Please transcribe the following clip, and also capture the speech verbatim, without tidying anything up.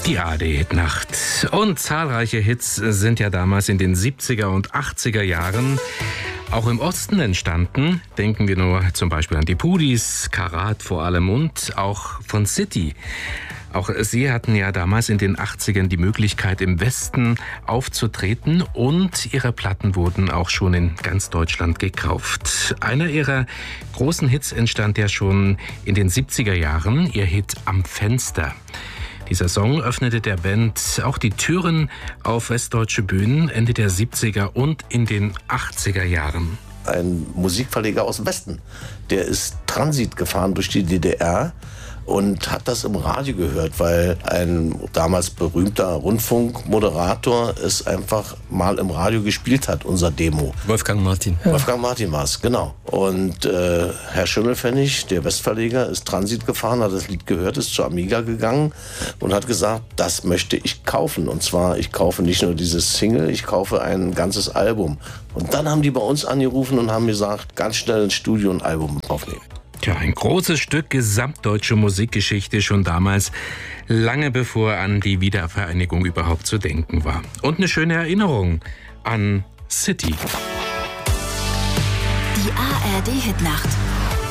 Die A R D-Hitnacht. Und zahlreiche Hits sind ja damals in den siebziger und achtziger Jahren auch im Osten entstanden. Denken wir nur zum Beispiel an die Pudis, Karat vor allem und auch von City. Auch sie hatten ja damals in den achtzigern die Möglichkeit, im Westen aufzutreten und ihre Platten wurden auch schon in ganz Deutschland gekauft. Einer ihrer großen Hits entstand ja schon in den siebziger Jahren, ihr Hit Am Fenster. Dieser Song öffnete der Band auch die Türen auf westdeutsche Bühnen Ende der siebziger und in den achtziger Jahren. Ein Musikverleger aus dem Westen, der ist Transit gefahren durch die D D R und hat das im Radio gehört, weil ein damals berühmter Rundfunkmoderator es einfach mal im Radio gespielt hat, unser Demo. Wolfgang Martin. Ja. Wolfgang Martin war es, genau. Und äh, Herr Schimmelpfennig, der Westverleger, ist Transit gefahren, hat das Lied gehört, ist zur Amiga gegangen und hat gesagt, das möchte ich kaufen. Und zwar, ich kaufe nicht nur dieses Single, ich kaufe ein ganzes Album. Und dann haben die bei uns angerufen und haben gesagt, ganz schnell ins Studio ein Album aufnehmen. Tja, ein großes Stück gesamtdeutsche Musikgeschichte schon damals, lange bevor an die Wiedervereinigung überhaupt zu denken war. Und eine schöne Erinnerung an City. Die A R D-Hitnacht.